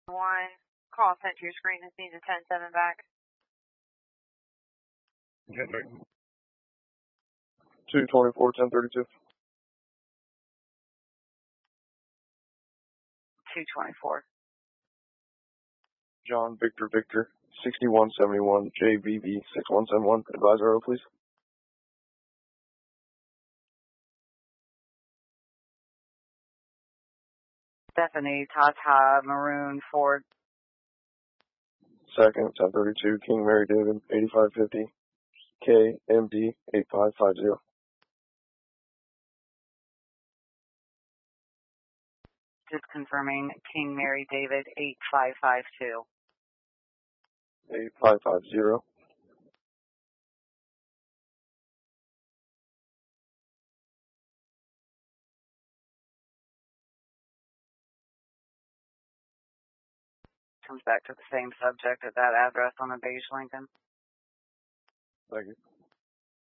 One, call sent to your screen. This needs a 10-7 back. Okay, great. 224, 1032. 224. John Victor Victor, 6171 JVV 6171. Advisor, please. Stephanie Tata Maroon Ford. Second, 1032 King Mary David 8550 KMD 8550. Just confirming King Mary David 8552. 8550. Comes back to the same subject at that address on the beige Lincoln. Thank you.